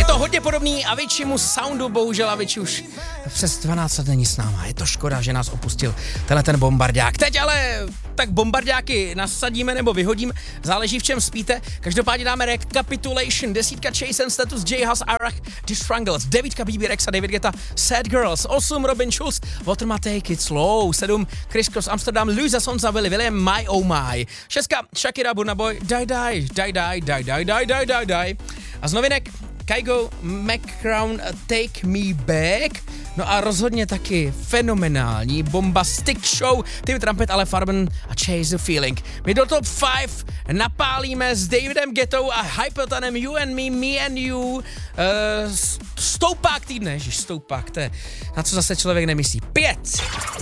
Je to hodně podobný Aviciimu soundu, bohužel Avicii už přes 12 let není s náma. Je to škoda, že nás opustil ten bombardák. Teď ale tak bombardáky nasadíme nebo vyhodím, záleží v čem spíte. Každopádně dáme recapitulation. 10 Chase and Status, J Hus, Arach, The Strangles, 9 BB Rexa, David Guetta, Sad Girls, 8 Robin Schulz, Waterma Take It Slow, 7 Chris Cross, Amsterdam, Luisa Sonza, Willy William, My Oh My, 6 Shakira, Burna Boy, Die. A z novinek Kygo, McCrown, Take Me Back. No a rozhodně taky fenomenální bombastic show Timmy Trumpet, Ale Farben a Chase the Feeling. My do top 5 napálíme s Davidem Guettou a Hypetonem You and Me, Me and You. Stoupák týdne, stoupák, to je, na co zase člověk nemyslí. 5.